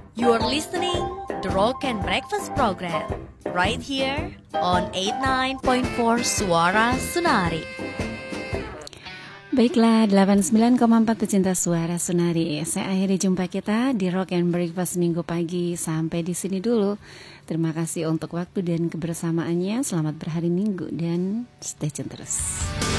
You're listening the Rock and Breakfast program right here on 89.4 Suara Sunari. Baiklah, 89,4 pecinta Suara Sunari. Saya akhiri jumpa kita di Rock and Breakfast minggu pagi. Sampai di sini dulu. Terima kasih untuk waktu dan kebersamaannya. Selamat berhari Minggu dan stay tune terus.